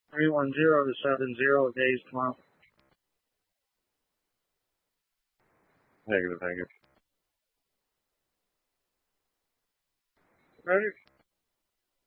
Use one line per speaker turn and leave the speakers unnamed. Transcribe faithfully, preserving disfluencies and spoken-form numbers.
three one zero to seven zero days tomorrow.
Negative, negative.
Ready?